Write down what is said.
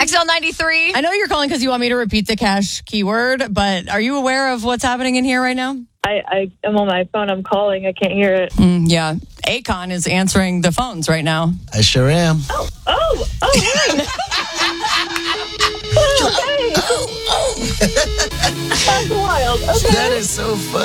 XL93. I know you're calling because you want me to repeat the cash keyword, but are you aware of what's happening in here right now? I am on my phone. I'm calling. I can't hear it. Yeah. Akon is answering the phones right now. I sure am. Oh, hey. Hey. That's wild. Okay. That is so funny.